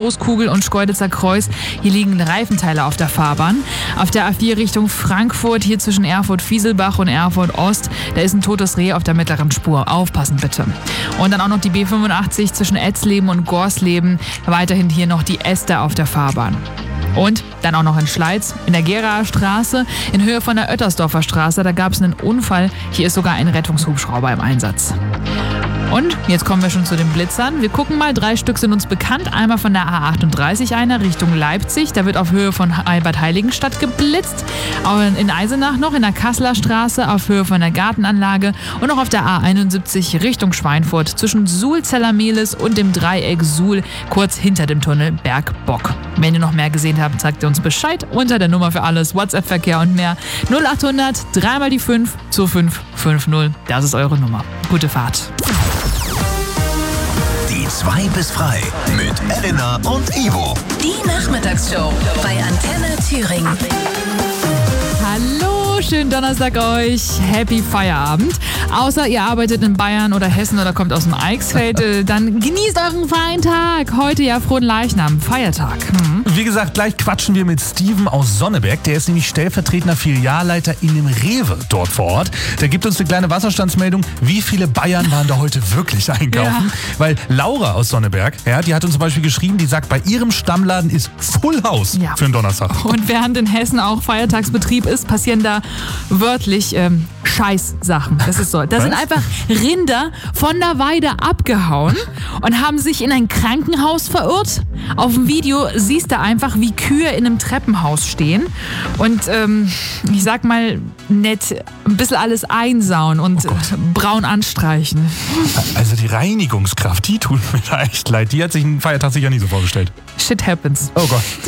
Großkugel und Schkeuditzer Kreuz. Hier liegen Reifenteile auf der Fahrbahn. Auf der A4 Richtung Frankfurt, hier zwischen Erfurt-Fieselbach und Erfurt-Ost, da ist ein totes Reh auf der mittleren Spur. Aufpassen bitte. Und dann auch noch die B85 zwischen Etzleben und Gorsleben. Weiterhin hier noch die Äste auf der Fahrbahn. Und dann auch noch in Schleiz, in der Geraer Straße, in Höhe von der Oettersdorfer Straße. Da gab es einen Unfall. Hier ist sogar ein Rettungshubschrauber im Einsatz. Und jetzt kommen wir schon zu den Blitzern. Wir gucken mal, 3 Stück sind uns bekannt. Einmal von der A38 einer Richtung Leipzig. Da wird auf Höhe von Bad Heiligenstadt geblitzt. Auch in Eisenach noch, in der Kasseler Straße auf Höhe von der Gartenanlage. Und auch auf der A71 Richtung Schweinfurt zwischen Suhl-Zellermehlis und dem Dreieck Suhl, kurz hinter dem Tunnel Bergbock. Wenn ihr noch mehr gesehen habt, sagt ihr uns Bescheid unter der Nummer für alles, WhatsApp-Verkehr und mehr. 0800 3 mal die 5 2550. Das ist eure Nummer. Gute Fahrt. Die 2 bis frei mit Elena und Ivo. Die Nachmittagsshow bei Antenne Thüringen. Hallo, schönen Donnerstag euch. Happy Feierabend. Außer ihr arbeitet in Bayern oder Hessen oder kommt aus dem Eichsfeld, dann genießt euren freien Tag. Heute ja Frohen Leichnam, Feiertag. Wie gesagt, gleich quatschen wir mit Steven aus Sonneberg. Der ist nämlich stellvertretender Filialleiter in dem Rewe dort vor Ort. Der gibt uns eine kleine Wasserstandsmeldung. Wie viele Bayern waren da heute wirklich einkaufen? Ja. Weil Laura aus Sonneberg, ja, die hat uns zum Beispiel geschrieben, die sagt, bei ihrem Stammladen ist Full House für einen Donnerstag. Und während in Hessen auch Feiertagsbetrieb ist, passieren da wörtlich Scheißsachen. Das ist so. Da sind einfach Rinder von der Weide abgehauen und haben sich in ein Krankenhaus verirrt. Auf dem Video siehst du einfach, wie Kühe in einem Treppenhaus stehen und ich sag mal nett ein bisschen alles einsauen und braun anstreichen. Also die Reinigungskraft, die tut mir da echt leid. Die hat sich einen Feiertag sicher nie so vorgestellt. Shit happens. Oh Gott.